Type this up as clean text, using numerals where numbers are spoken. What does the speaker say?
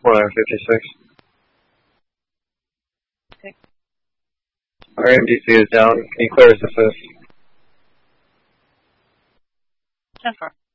456. Okay. Our MDC is down. Can you clear us the 5th? 10-4.